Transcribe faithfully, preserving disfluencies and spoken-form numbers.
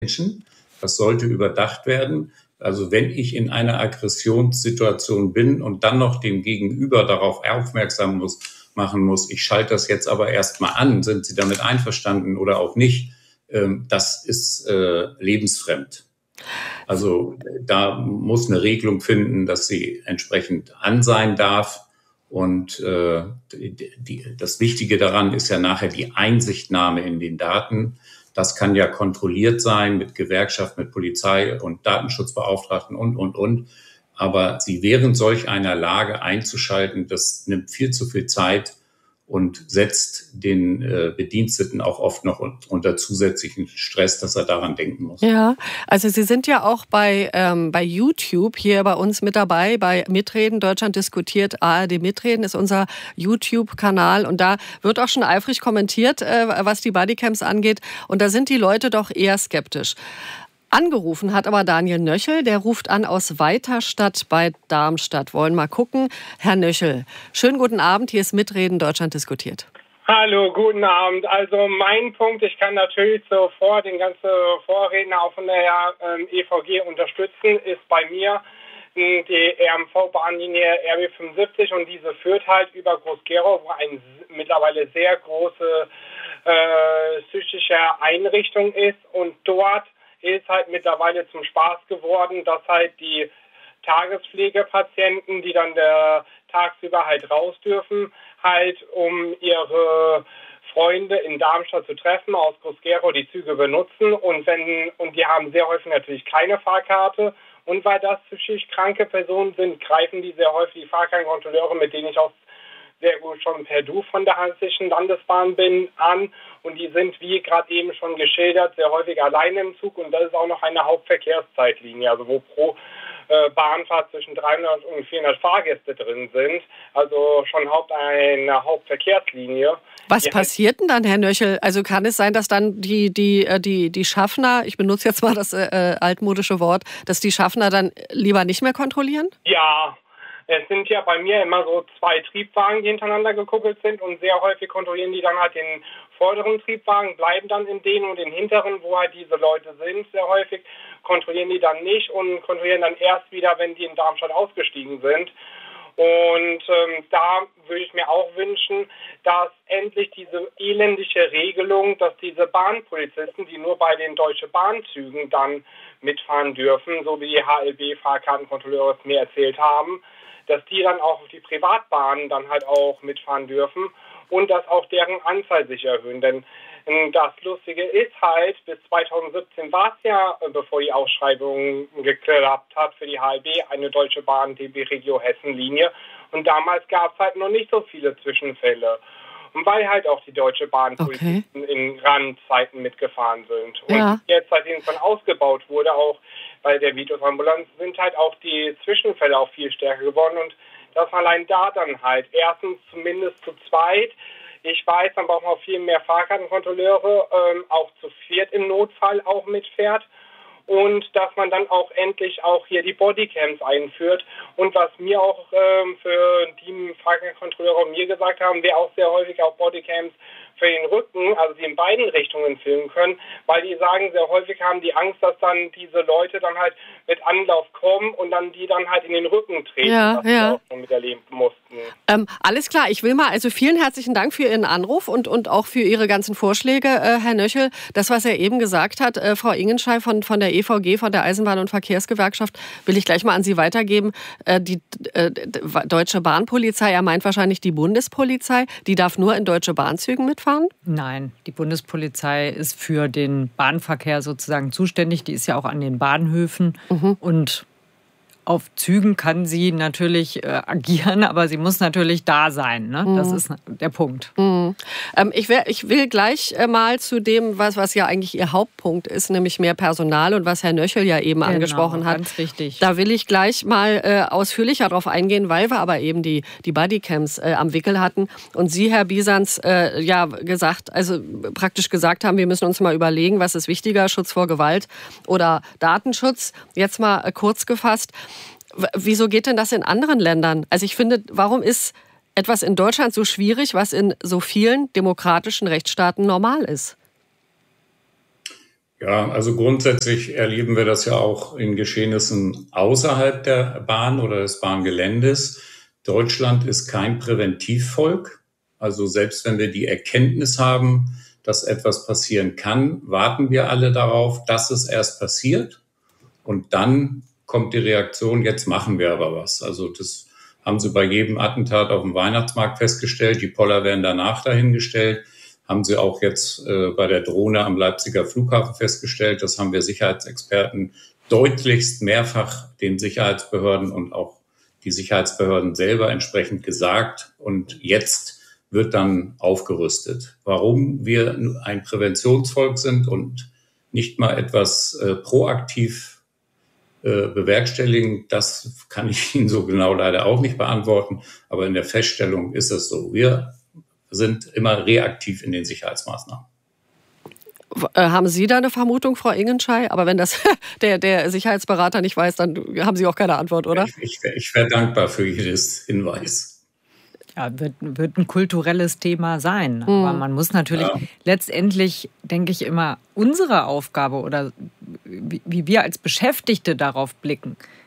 Menschen. Das sollte überdacht werden. Also wenn ich in einer Aggressionssituation bin und dann noch dem Gegenüber darauf aufmerksam muss, machen muss, ich schalte das jetzt aber erst mal an, sind Sie damit einverstanden oder auch nicht, ähm, das ist äh, lebensfremd. Also da muss eine Regelung finden, dass sie entsprechend an sein darf. Und äh, die, die, das Wichtige daran ist ja nachher die Einsichtnahme in den Daten. Das kann ja kontrolliert sein mit Gewerkschaft, mit Polizei und Datenschutzbeauftragten und, und, und. Aber sie während solch einer Lage einzuschalten, das nimmt viel zu viel Zeit und setzt den äh, Bediensteten auch oft noch unter zusätzlichen Stress, dass er daran denken muss. Ja, also Sie sind ja auch bei, ähm, bei YouTube hier bei uns mit dabei, bei Mitreden, Deutschland diskutiert, A R D Mitreden ist unser YouTube-Kanal und da wird auch schon eifrig kommentiert, äh, was die Bodycams angeht und da sind die Leute doch eher skeptisch. Angerufen hat aber Daniel Nöchel, der ruft an aus Weiterstadt bei Darmstadt. Wollen mal gucken. Herr Nöchel, schönen guten Abend, hier ist Mitreden, Deutschland diskutiert. Hallo, guten Abend. Also mein Punkt, ich kann natürlich sofort den ganzen Vorredner auch von der ähm, E V G unterstützen, ist bei mir die R M V-Bahnlinie R B fünfundsiebzig und diese führt halt über Groß-Gerau, wo eine mittlerweile sehr große äh, psychische Einrichtung ist und dort ist halt mittlerweile zum Spaß geworden, dass halt die Tagespflegepatienten, die dann der, tagsüber halt raus dürfen, halt um ihre Freunde in Darmstadt zu treffen, aus Groß-Gerau die Züge benutzen und wenn und die haben sehr häufig natürlich keine Fahrkarte und weil das psychisch kranke Personen sind, greifen die sehr häufig die Fahrkartenkontrolleure, mit denen ich auch sehr gut schon per Du von der Hessischen Landesbahn bin, an. Und die sind, wie gerade eben schon geschildert, sehr häufig alleine im Zug. Und das ist auch noch eine Hauptverkehrszeitlinie, also wo pro äh, Bahnfahrt zwischen dreihundert und vierhundert Fahrgäste drin sind. Also schon Haupt eine Hauptverkehrslinie. Was passiert denn dann, Herr Nöchel? Also kann es sein, dass dann die, die, die, die Schaffner, ich benutze jetzt mal das äh, altmodische Wort, dass die Schaffner dann lieber nicht mehr kontrollieren? Ja. Es sind ja bei mir immer so zwei Triebwagen, die hintereinander gekuppelt sind und sehr häufig kontrollieren die dann halt den vorderen Triebwagen, bleiben dann in denen und den hinteren, wo halt diese Leute sind, sehr häufig kontrollieren die dann nicht und kontrollieren dann erst wieder, wenn die in Darmstadt ausgestiegen sind. Und ähm, da würde ich mir auch wünschen, dass endlich diese elendige Regelung, dass diese Bahnpolizisten, die nur bei den Deutschen Bahnzügen dann mitfahren dürfen, so wie die H L B-Fahrkartenkontrolleure es mir erzählt haben, dass die dann auch auf die Privatbahnen dann halt auch mitfahren dürfen und dass auch deren Anzahl sich erhöhen. Denn das Lustige ist halt, bis zweitausendsiebzehn war es ja, bevor die Ausschreibung geklappt hat für die H L B, eine Deutsche Bahn D B Regio Hessen-Linie. Und damals gab es halt noch nicht so viele Zwischenfälle. Und weil halt auch die Deutsche Bahn okay. in Randzeiten mitgefahren sind. Und ja. jetzt, seitdem es dann ausgebaut wurde, auch bei der Vitos-Ambulanz, sind halt auch die Zwischenfälle auch viel stärker geworden. Und dass man allein da dann halt erstens zumindest zu zweit, ich weiß, dann braucht man auch viel mehr Fahrkartenkontrolleure, ähm, auch zu viert im Notfall auch mitfährt. Und dass man dann auch endlich auch hier die Bodycams einführt. Und was mir auch ähm, für die Fahrkartenkontrolleure mir gesagt haben, wäre auch sehr häufig auch Bodycams für den Rücken, also die in beiden Richtungen filmen können, weil die sagen, sehr häufig haben die Angst, dass dann diese Leute dann halt mit Anlauf kommen und dann die dann halt in den Rücken treten, ja, was ja. wir auch schon miterleben mussten. Ähm, alles klar, ich will mal, also vielen herzlichen Dank für Ihren Anruf und, und auch für Ihre ganzen Vorschläge, äh, Herr Nöchel. Das, was er eben gesagt hat, äh, Frau Ingenschei von, von der E V G, von der Eisenbahn- und Verkehrsgewerkschaft, will ich gleich mal an Sie weitergeben. Äh, die äh, Deutsche Bahnpolizei, er meint wahrscheinlich die Bundespolizei, die darf nur in deutsche Bahnzügen mitfahren? Nein, die Bundespolizei ist für den Bahnverkehr sozusagen zuständig. Die ist ja auch an den Bahnhöfen mhm. und auf Zügen kann sie natürlich äh, agieren, aber sie muss natürlich da sein. Ne? Mhm. Das ist der Punkt. Mhm. Ähm, ich, wär, ich will gleich äh, mal zu dem, was, was ja eigentlich Ihr Hauptpunkt ist, nämlich mehr Personal und was Herr Nöchel ja eben genau, angesprochen hat. Ganz richtig. Da will ich gleich mal äh, ausführlicher drauf eingehen, weil wir aber eben die, die Bodycams äh, am Wickel hatten und Sie, Herr Bisanz, äh, ja gesagt, also praktisch gesagt haben, wir müssen uns mal überlegen, was ist wichtiger, Schutz vor Gewalt oder Datenschutz. Jetzt mal äh, kurz gefasst. Wieso geht denn das in anderen Ländern? Also ich finde, warum ist etwas in Deutschland so schwierig, was in so vielen demokratischen Rechtsstaaten normal ist? Ja, also grundsätzlich erleben wir das ja auch in Geschehnissen außerhalb der Bahn oder des Bahngeländes. Deutschland ist kein Präventivvolk. Also selbst wenn wir die Erkenntnis haben, dass etwas passieren kann, warten wir alle darauf, dass es erst passiert. Und dann kommt die Reaktion, jetzt machen wir aber was. Also das haben sie bei jedem Attentat auf dem Weihnachtsmarkt festgestellt. Die Poller werden danach dahingestellt. Haben sie auch jetzt äh, bei der Drohne am Leipziger Flughafen festgestellt. Das haben wir Sicherheitsexperten deutlichst mehrfach den Sicherheitsbehörden und auch die Sicherheitsbehörden selber entsprechend gesagt. Und jetzt wird dann aufgerüstet. Warum wir ein Präventionsvolk sind und nicht mal etwas äh, proaktiv äh, bewerkstelligen, das kann ich Ihnen so genau leider auch nicht beantworten. Aber in der Feststellung ist es so. Wir sind immer reaktiv in den Sicherheitsmaßnahmen. Haben Sie da eine Vermutung, Frau Ingenschei? Aber wenn das der, der Sicherheitsberater nicht weiß, dann haben Sie auch keine Antwort, oder? Ich, ich, ich wäre dankbar für jedes Hinweis. Ja, wird, wird ein kulturelles Thema sein. Hm. Aber man muss natürlich ja. letztendlich, denke ich, immer unsere Aufgabe oder wie, wie wir als Beschäftigte darauf blicken.